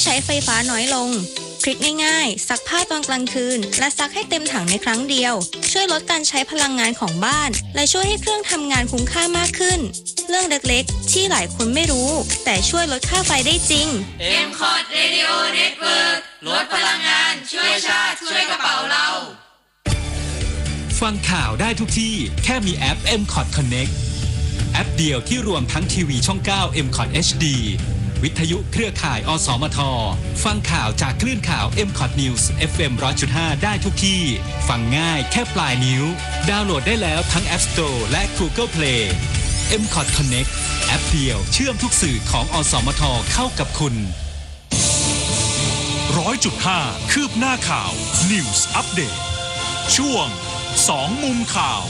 ใช้ไฟฟ้าน้อยลงทริคง่ายๆซักผ้าตอนกลางคืนและซักให้เต็มถังในครั้งเดียวช่วยลดการใช้พลังงานของบ้านและช่วยให้เครื่องทำงานคุ้มค่ามากขึ้นเรื่องเล็กๆที่หลายคนไม่รู้แต่ช่วยลดค่าไฟได้จริง MCOT Radio Network ลดพลังงานช่วยชาติช่วยกระเป๋าเราฟังข่าวได้ทุกที่แค่มีแอป MCOT Connect แอปเดียวที่รวมทั้งทีวีช่อง 9 MCOT HD วิทยุเครือข่ายอสมทฟังข่าวจากคลื่นข่าว MCOT News FM 100.5 ได้ทุกที่ฟังง่ายแค่ปลายนิ้วดาวน์โหลดได้แล้วทั้ง App Store และ Google Play MCOT Connect แอปเดียวเชื่อมทุกสื่อของอสมทเข้ากับคุณ 100.5 คืบหน้าข่าว News Update ช่วง2มุมข่าว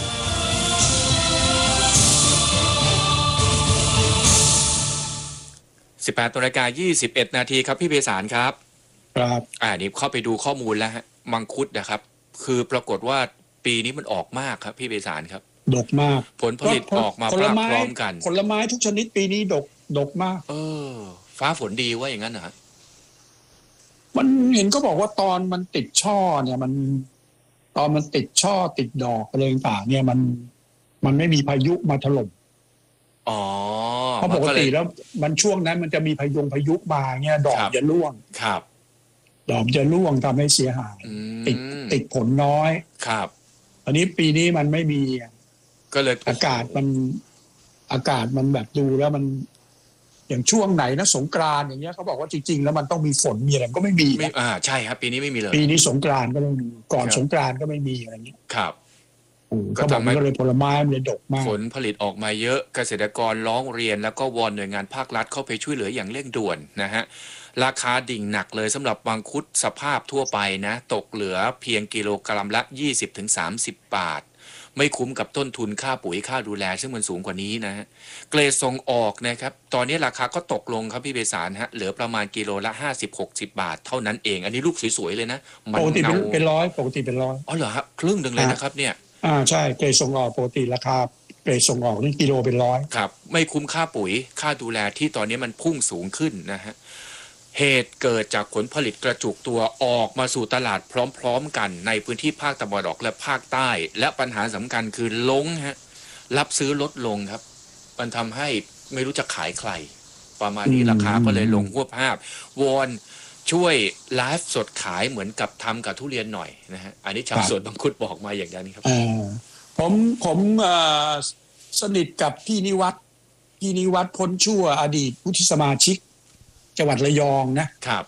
18:21 นาทีครับพี่เบสารครับครับนี่เข้าไปดูข้อมูลแล้วฮะมังคุดนะครับคือปรากฏว่าปีนี้มันออกมากครับพี่เบสารครับดกมากผลผลิตออกมาพร้อมกันผลไม้ทุกชนิดปีนี้ดกมากฟ้าฝนดีว่าอย่างนั้นเหรอมันเห็นก็บอกว่าตอนมันติดช่อเนี่ยตอนมันติดช่อติดดอกอะไรต่างๆเนี่ยมันไม่มีพายุมาถล่มเพราะปกติแล้วมันช่วงนั้นมันจะมีพายุมาเนี่ยดอกจะร่วงครับดอกจะร่วงทำให้เสียหายติดผลน้อยครับอันนี้ปีนี้มันไม่มีก็เลยอากาศมันแบบดูแล้วมันอย่างช่วงไหนนะสงกรานต์อย่างเงี้ยเขาบอกว่าจริงๆแล้วมันต้องมีฝนมีอะไรก็ไม่มีใช่ครับปีนี้ไม่มีเลยปีนี้สงกรานต์ก็ไม่มีก่อนสงกรานต์ก็ไม่มีอะไรเงี้ยครับก็ทำให้เลยผลไม้มันเลยดกมากผลผลิตออกมาเยอะเกษตรกรร้องเรียนแล้วก็วอนหน่วยงานภาครัฐเข้าไปช่วยเหลืออย่างเร่งด่วนนะฮะราคาดิ่งหนักเลยสำหรับมังคุดสภาพทั่วไปนะตกเหลือเพียงกิโลกรัมละ 20-30 บาทไม่คุ้มกับต้นทุนค่าปุ๋ยค่าดูแลซึ่งมันสูงกว่านี้นะฮะเกรดส่งออกนะครับตอนนี้ราคาก็ตกลงครับพี่เบสารฮะเหลือประมาณกิโลละ 50-60 บาทเท่านั้นเองอันนี้ลูกสวยๆเลยนะปกติเป็นร้อยปกติเป็นร้อยเหรอครับครึ่งนึงเลยนะครับเนี่ยใช่เกรดส่งออกปกติราคาเกรดส่งออกนี่กิโลเป็นร้อยครับไม่คุ้มค่าปุ๋ยค่าดูแลที่ตอนนี้มันพุ่งสูงขึ้นนะฮะเหตุเกิดจากผลผลิตกระจุกตัวออกมาสู่ตลาดพร้อมๆกันในพื้นที่ภาคตะวันออกและภาคใต้และปัญหาสำคัญคือล้งฮะรับซื้อลดลงครับมันทำให้ไม่รู้จะขายใครประมาณนี้ราคาก็เลยลงหัวภาพวอนช่วยไลฟ์สดขายเหมือนกับทำกับทุเรียนหน่อยนะฮะอันนี้ชาวสวนมังคุดบอกมาอย่างนี้ครับผมสนิทกับพี่นิวัฒน์พ้นชั่วอดีตผู้ที่สมาชิกจังหวัดระยองนะครับ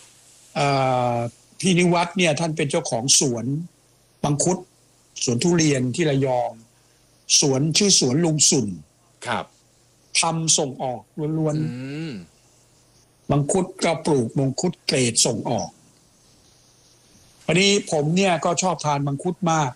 พี่นิวัฒน์เนี่ยท่านเป็นเจ้าของสวนมังคุดสวนทุเรียนที่ระยองสวนชื่อสวนลุงสุนครับทำส่งออกล้วนๆมังคุดก็ปลูกมังคุดเกรดส่งออกวันนี้ผมเนี่ยก็ชอบทานมังคุดมาก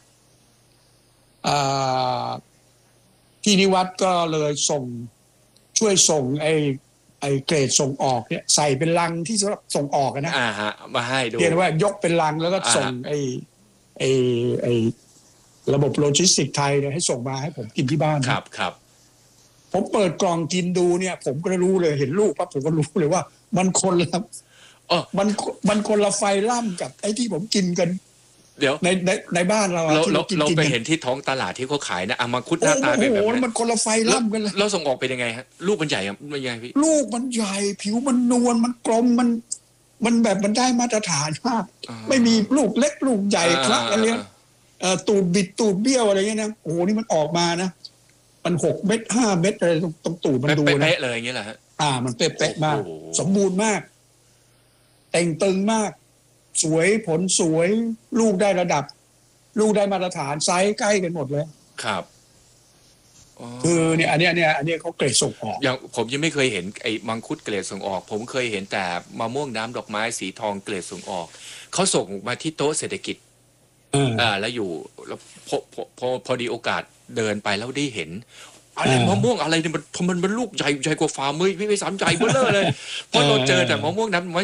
พี่นิวัฒน์ก็เลยช่วยส่งไอ้เกรดส่งออกเนี่ยใส่เป็นลังที่สำหรับส่งออกนะมาให้ดูเรียกว่ายกเป็นลังแล้วก็ส่งไอ้ระบบโลจิสติกไทยเนี่ยให้ส่งมาให้ผมกินที่บ้านครับผมเปิดกล่องกินดูเนี่ยผมก็รู้เลยเห็นรูปปั๊บผมก็รู้เลยว่ามันคนละมันคนละไฟล่ำกับไอ้ที่ผมกินกันเดี๋ยวในบ้านเราเราไปเห็นที่ท้องตลาดที่เขาขายนะมังคุดหน้าตาเป็นแบบนั้นมันคนละไฟล่ำกันเลยเราส่งออกเป็นยังไงฮะลูกมันใหญ่มันยังไงพี่ลูกมันใหญ่ผิวมันนวลมันกลมมันแบบมันได้มาตรฐานมากไม่มีลูกเล็กลูกใหญ่ครับอะไรเงี้ยตูดบิดตูดเบี้ยวอะไรเงี้ยนะโอ้โหนี่มันออกมานะมัน6 เม็ด5 เม็ดอะไรตรงตูดมันดูนะเป๊ะเลยอย่างเงี้ยแหละฮะมันเป๊ะมากสมบูรณ์มากแต่งตึงมากสวยผลสวยลูกได้ระดับลูกได้มาตรฐานไซส์ใกล้กันหมดเลยครับคือเนี่ยอันเนี้ยเขาเกรดส่งออกอย่างผมยังไม่เคยเห็นไอ้มังคุดเกรดส่งออกผมเคยเห็นแต่มะม่วงน้ำดอกไม้สีทองเกรดส่งออกเขาส่งมาที่โต๊ะเศรษฐกิจแล้วอยู่แล้วพอดีโอกาสเดินไปแล้วได้เห็นอะไรมะม่วงอะไรเนี่ยมันลูกใหญ่กว่าฝ่ามือพี่ไปสามใจเบ้อเลยเพราะเราเจอแต่มะม่วงน้ำไม้